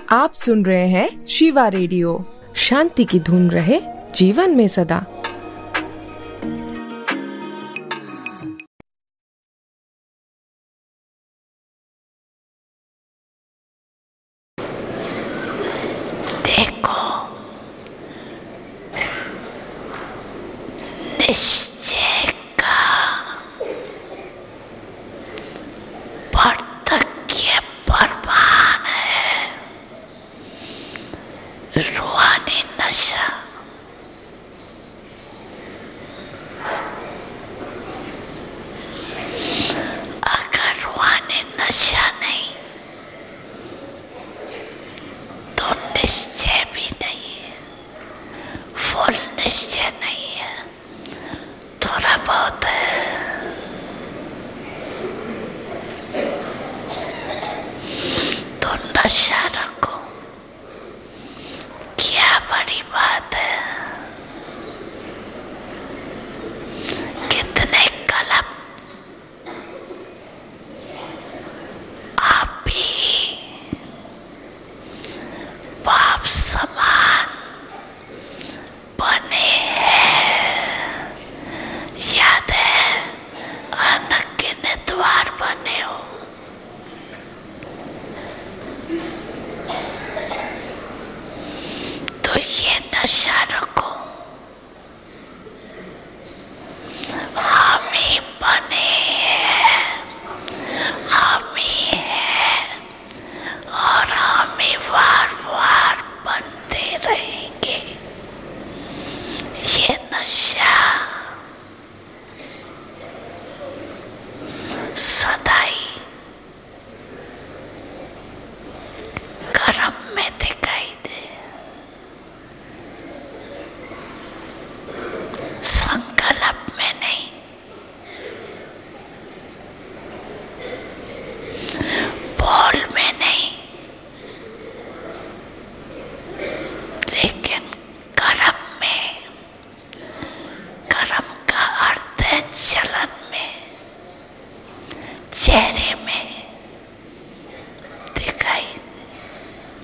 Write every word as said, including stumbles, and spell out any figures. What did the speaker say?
आप सुन रहे हैं शिवा रेडियो। शांति की धुन रहे जीवन में सदा। देखो, निश्चय का पार्थक्य प्रमाण है रूहानी नशा। अगर रूहानी नशा नहीं तो निश्चय भी नहीं है, फुल निश्चय नहीं है, थोड़ा बहुत है। तो नशा रखो, क्या बड़ी बात है। कितने कलप आप भी पाप समान बने हैं। याद है, अनगिनत बार बने हो। तो ये नशा रखो, हम ही बने हैं, हम ही हैं और हम ही बार बार बनते रहेंगे। ये नशा सदा ही कर्म में दिखाई दे, संकल्प में नहीं। बोल में नहीं, लेकिन कर्म में। कर्म का अर्थ है चलन में, चेहरे